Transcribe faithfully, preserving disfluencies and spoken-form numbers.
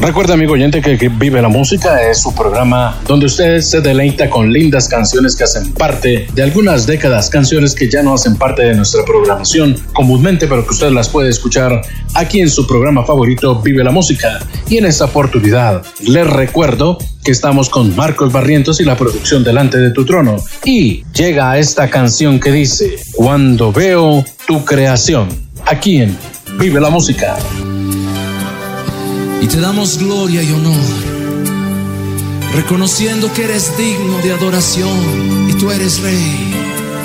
Recuerda, amigo oyente, que, que Vive la Música es su programa donde usted se deleita con lindas canciones que hacen parte de algunas décadas, canciones que ya no hacen parte de nuestra programación comúnmente, pero que usted las puede escuchar aquí en su programa favorito, Vive la Música. Y en esta oportunidad les recuerdo que estamos con Marcos Barrientos y la producción Delante de tu Trono. Y llega esta canción que dice: Cuando veo tu creación, aquí en Vive la Música. Y te damos gloria y honor, reconociendo que eres digno de adoración y tú eres Rey.